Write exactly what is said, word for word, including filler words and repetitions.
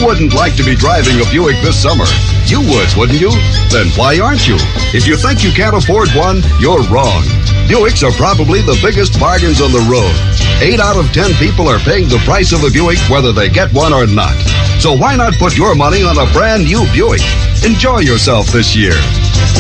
wouldn't like to be driving a Buick this summer? You would, wouldn't you? Then why aren't you? If you think you can't afford one, you're wrong. Buicks are probably the biggest bargains on the road. Eight out of ten people are paying the price of a Buick whether they get one or not. So why not put your money on a brand new Buick? Enjoy yourself this year.